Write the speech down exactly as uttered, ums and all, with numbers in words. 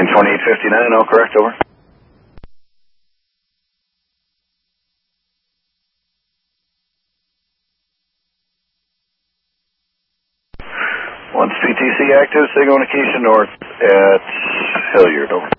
twenty-eight fifty-nine, all correct, over. Once P T C active, signal indication north at Hilliard, over.